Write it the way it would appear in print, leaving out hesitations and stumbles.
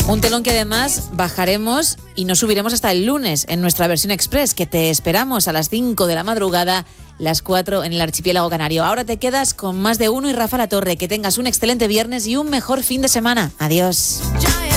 Un telón que además bajaremos y no subiremos hasta el lunes en nuestra versión express, que te esperamos a las 5 de la madrugada, las 4 en el archipiélago canario. Ahora te quedas con Más de Uno y Rafa La Torre. Que tengas un excelente viernes y un mejor fin de semana. Adiós.